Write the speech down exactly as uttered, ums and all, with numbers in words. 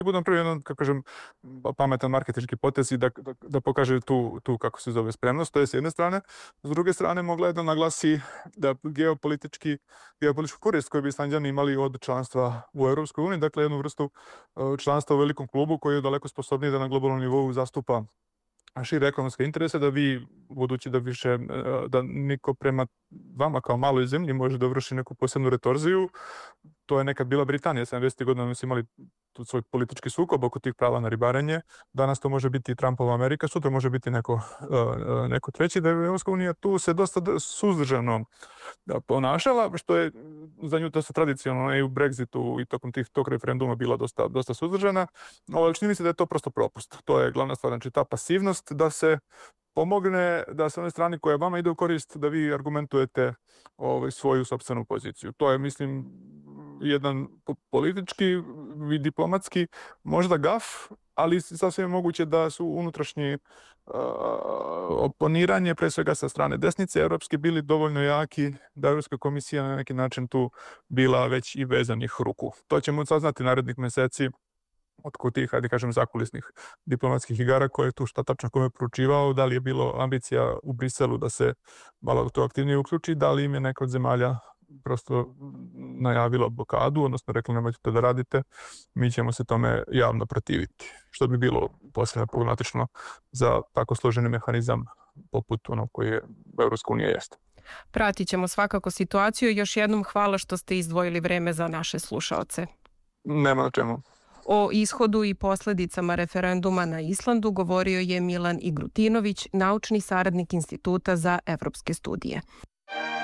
budem prvi jedan, kako kažem, pametan marketinški potez i da, da, da pokaže tu, tu, kako se zove, spremnost, to je s jedne strane. S druge strane, mogla je da naglasi da geopolitički, geopolitičku korist koju bi Islanđani imali od članstva u Europskoj uniji, dakle jednu vrstu članstva u velikom klubu koji je daleko sposobniji da na globalnom nivou zastupa šire ekonomske interese, da vi, budući da više, da niko prema vama kao maloj zemlji može da vrši neku posebnu retorziju, to je nekad bila Britanija, sedamdesetih godina oni su imali tu svoj politički sukob oko tih prava na ribarenje, danas to može biti Trumpova Amerika, sutra može biti neko, neko treći, da je Evropska unija tu se dosta suzdržano ponašala, što je za nju dosta tradicionalno i u Brexitu i tokom tih, tog referenduma bila dosta, dosta suzdržana, ali čini mi se da je to prosto propust. To je glavna stvar, znači ta pasivnost da se pomogne da sa one strane koja vama ide u korist da vi argumentujete ovaj, svoju sopstvenu poziciju. To je, mislim, jedan politički i diplomatski možda gaf, ali sasvim je moguće da su unutrašnji uh, oponiranje, pre svega sa strane desnice evropske, bili dovoljno jaki da Evropska komisija na neki način tu bila već i vezanih ruku. To ćemo saznati narednih meseci od tih, hajde kažem, zakulisnih diplomatskih igara koje je tu šta tačno kome poručivao, da li je bilo ambicija u Briselu da se malo to aktivnije uključi, da li im je neka od zemalja prosto najavila blokadu, odnosno rekla nemojte to da radite, mi ćemo se tome javno protiviti. Što bi bilo posebno problematično za tako složeni mehanizam poput onog koji je Evropska unija jeste. Pratit ćemo svakako situaciju i još jednom hvala što ste izdvojili vreme za naše slušaoce. Nema na čemu. O ishodu i posledicama referenduma na Islandu govorio je Milan Igrutinović, naučni saradnik Instituta za evropske studije.